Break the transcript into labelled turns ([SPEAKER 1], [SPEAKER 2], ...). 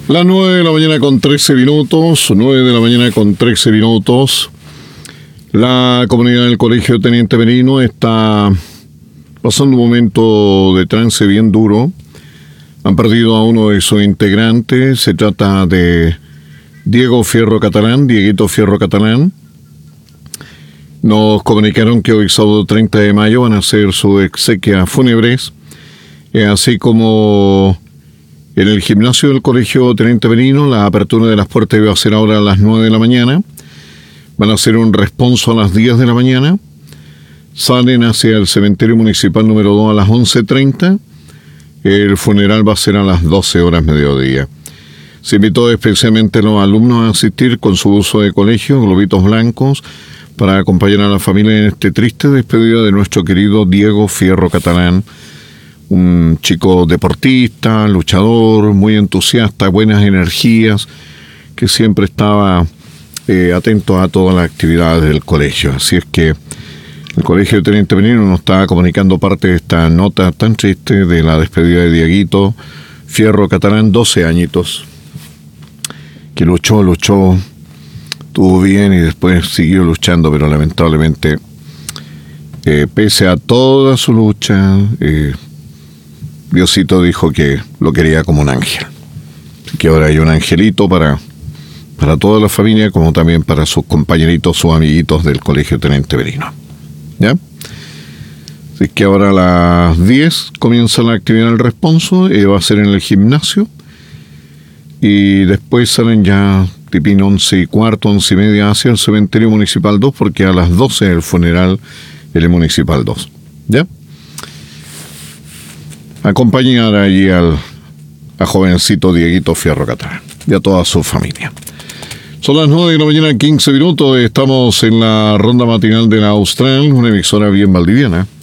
[SPEAKER 1] Las 9 de la mañana con 13 minutos, 9 de la mañana con 13 minutos. La comunidad del Colegio Teniente Merino está pasando un momento de trance bien duro. Han perdido a uno de sus integrantes. Se trata de Dieguito Fierro Catalán. Nos comunicaron que hoy sábado 30 de mayo van a hacer sus exequias fúnebres, así como en el gimnasio del Colegio Teniente Merino. La apertura de las puertas iba a ser ahora a las 9 de la mañana. Van a hacer un responso a las 10 de la mañana. Salen hacia el cementerio municipal número 2 a las 11:30. El funeral va a ser a las 12 horas mediodía. Se invitó especialmente a los alumnos a asistir con su uso de colegio, globitos blancos, para acompañar a la familia en este triste despedida de nuestro querido Dieguito Fierro Catalán. Un chico deportista, luchador, muy entusiasta, buenas energías, que siempre estaba atento a todas las actividades del colegio. Así es que el Colegio Teniente Merino nos está comunicando parte de esta nota tan triste de la despedida de Dieguito Fierro Catalán, 12 añitos, que luchó, estuvo bien y después siguió luchando, pero lamentablemente, pese a toda su lucha, Diosito dijo que lo quería como un ángel. Así que ahora hay un angelito para toda la familia, como también para sus compañeritos, sus amiguitos del Colegio Teniente Merino. ¿Ya? Así que ahora a las 10 comienza la actividad del responso, va a ser en el gimnasio, y después salen ya tipín 11:15, 11:30 hacia el cementerio municipal 2, porque a las 12 el funeral en el municipal 2. ¿Ya? Acompañar allí a jovencito Dieguito Fierro Catalán y a toda su familia. Son las 9 de la mañana, 15 minutos. Estamos en la ronda matinal de la Austral, una emisora bien valdiviana.